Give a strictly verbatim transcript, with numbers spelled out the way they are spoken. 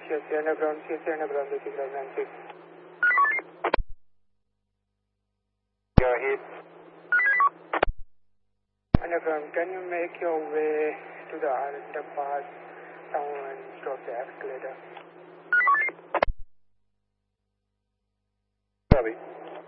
C S C underground, C S C underground, this is ground nine six. Go ahead. Underground, can you make your way to the underpass down and stop the escalator? Copy.